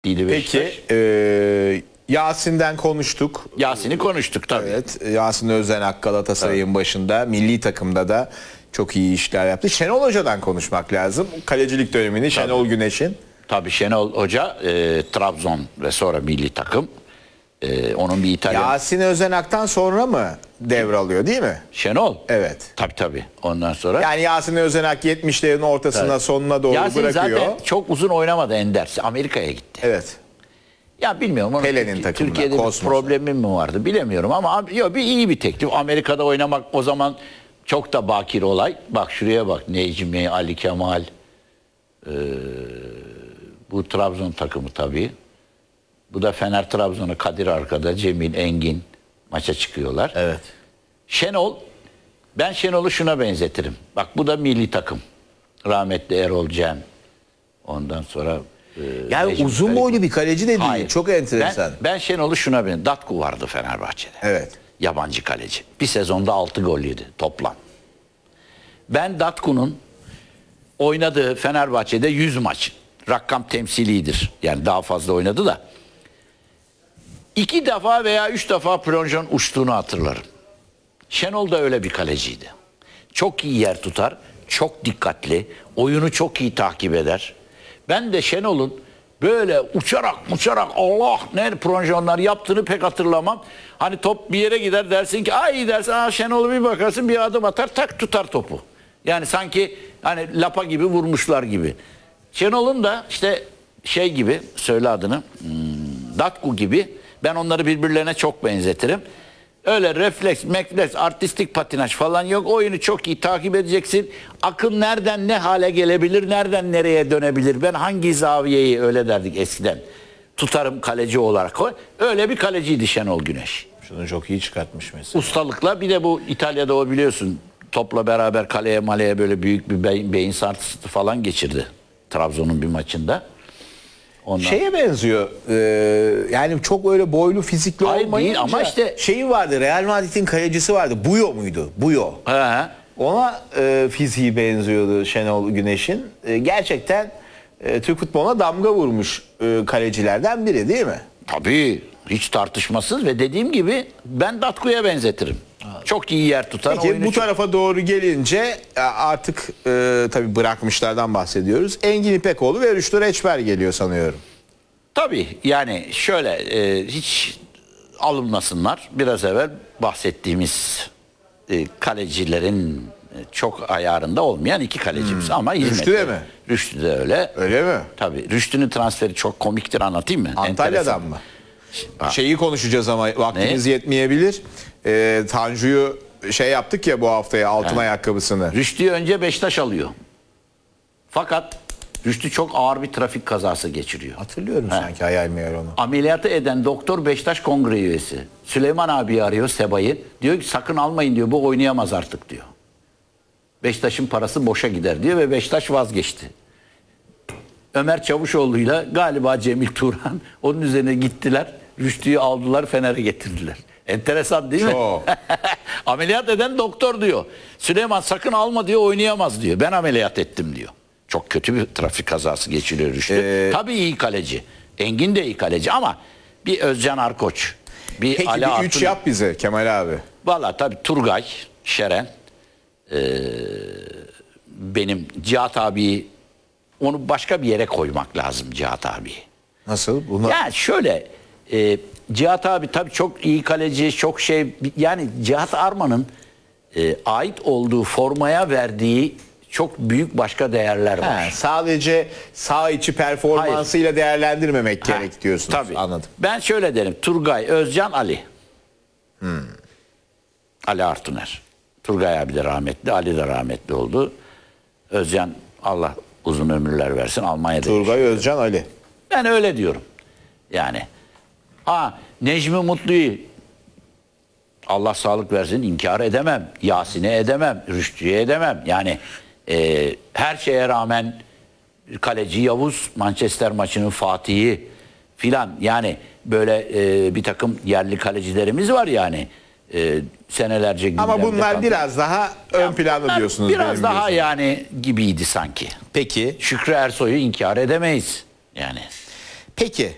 Dili Beşiktaş. Peki Yasin'den konuştuk. Yasin'i konuştuk tabii. Evet, Yasin Özenak Galatasaray'ın başında, milli takımda da çok iyi işler yaptı. Şenol Hoca'dan konuşmak lazım. Kalecilik dönemini Şenol Güneş'in. Tabii Şenol Hoca Trabzon ve sonra milli takım. Onun bir İtalyan... Yasin Özenak'tan sonra mı devralıyor değil mi? Şenol? Evet. Tabii. Ondan sonra... Yani Yasin Özenak 70'lerin ortasına sonuna doğru Yasin bırakıyor. zaten çok uzun oynamadı Ender. Amerika'ya gitti. Evet. Ya bilmiyorum. Onun Pelé'nin takımına, Türkiye'de bir problemi mi vardı bilemiyorum ama iyi bir teklif. Amerika'da oynamak o zaman çok da bakir olay. Bak şuraya bak. Necmi, Ali Kemal. Bu Trabzon takımı tabii. Bu da Fener Trabzon'u, Kadir arkada, Cemil, Engin maça çıkıyorlar. Evet. Şenol, ben Şenol'u şuna benzetirim. Bak bu da milli takım. Rahmetli Erol Cem. Ondan sonra... Yani Necmi uzun Karakuş. boylu bir kaleci de değil. Hayır. Çok enteresan. Ben Şenol'u şuna benzetirim. Datku vardı Fenerbahçe'de. Evet. Yabancı kaleci. Bir sezonda 6 gol yedi toplam. Ben Datku'nun oynadığı Fenerbahçe'de 100 maç. Rakam temsilidir. Yani daha fazla oynadı da. 2 defa veya 3 defa plonjon uçtuğunu hatırlarım. Şenol da öyle bir kaleciydi. Çok iyi yer tutar, çok dikkatli, oyunu çok iyi takip eder. Ben de Şenol'un böyle uçarak Allah ne plonjonlar yaptığını pek hatırlamam. Hani top bir yere gider dersin ki ay dersin Şenol'u bir bakarsın bir adım atar tak tutar topu. Yani sanki hani lapa gibi vurmuşlar gibi. Şenol'un da işte şey gibi söyle adını Datku gibi ben onları birbirlerine çok benzetirim. Öyle refleks, artistik patinaj falan yok. Oyunu çok iyi takip edeceksin. Akın nereden ne hale gelebilir, nereden nereye dönebilir. Ben hangi zaviyeyi öyle derdik eskiden. Tutarım kaleci olarak. Öyle bir kaleciydi Şenol Güneş. Şunu çok iyi çıkartmış mesela. Ustalıkla bir de bu İtalya'da o biliyorsun topla beraber kaleye maleye böyle büyük bir beyin sarsıntı falan geçirdi. Trabzon'un bir maçında. Ondan... Şeye benziyor. Yani çok öyle boylu fizikli Hayır, olmayınca. değil ama işte şeyi vardı. Real Madrid'in kalecisi vardı. Buyo muydu? Buyo. He. Ona fiziği benziyordu Şenol Güneş'in. Gerçekten Türk futboluna damga vurmuş kalecilerden biri değil mi? Tabii. Hiç tartışmasız ve dediğim gibi ben Datku'ya benzetirim. Çok iyi yer tutar. Peki bu tarafa doğru gelince artık tabii bırakmışlardan bahsediyoruz. Engin İpekoğlu ve Rüştü Reçber geliyor sanıyorum. Tabii yani şöyle hiç alınmasınlar. Biraz evvel bahsettiğimiz kalecilerin çok ayarında olmayan iki kalecimiz ama hizmet. Rüştü de mi? Rüştü de öyle. Öyle mi? Tabii. Rüştü'nün transferi çok komiktir anlatayım mı? Antalya'dan Enteresan. mı? Şeyi konuşacağız ama vaktimiz yetmeyebilir. Tanju'yu şey yaptık ya bu haftaya altın ayakkabısını. Rüştü'yü önce Beşiktaş alıyor. Fakat Rüştü çok ağır bir trafik kazası geçiriyor. Hatırlıyorum sanki hayal meyal onu. Ameliyatı eden doktor Beşiktaş kongre üyesi. Süleyman abi arıyor Seba'yı. Diyor ki sakın almayın diyor bu oynayamaz artık diyor. Beşiktaş'ın parası boşa gider diyor ve Beşiktaş vazgeçti. Ömer Çavuşoğlu'yla galiba Cemil Turan onun üzerine gittiler. Rüştü'yü aldılar Fener'e getirdiler. Enteresan değil mi? Çok. Ameliyat eden doktor diyor. Süleyman sakın alma diyor oynayamaz diyor. Ben ameliyat ettim diyor. Çok kötü bir trafik kazası geçiriyor Rüştü. Tabii iyi kaleci. Engin de iyi kaleci ama bir Özcan Arkoç. Bir Peki Ali bir 3 Artun. yap bize Kemal abi. Valla tabii Turgay, Şeren, benim Cihat abi onu başka bir yere koymak lazım Cihat abi. Nasıl? Bunu... Ya şöyle Cihat abi tabii çok iyi kaleci, çok şey yani Cihat Arman'ın ait olduğu formaya verdiği çok büyük başka değerler var. Sadece sağ içi performansıyla değerlendirmemek gerek diyorsunuz. Tabii. Anladım. Ben şöyle derim. Turgay, Özcan, Ali. Ali Artuner. Turgay abi de rahmetli, Ali de rahmetli oldu. Özcan Allah uzun ömürler versin Almanya'da. Turgay, Özcan, Ali. Ben öyle diyorum. Yani. Necmi Mutlu'yu Allah sağlık versin inkar edemem. Yasin'e edemem. Rüştü'ye edemem. Yani her şeye rağmen kaleci Yavuz Manchester maçının Fatih'i filan yani böyle bir takım yerli kalecilerimiz var yani senelerce ama bunlar kaldı. biraz daha ön planda diyorsunuz. Biraz daha yani gibiydi sanki. Peki. Şükrü Ersoy'u inkar edemeyiz yani. Peki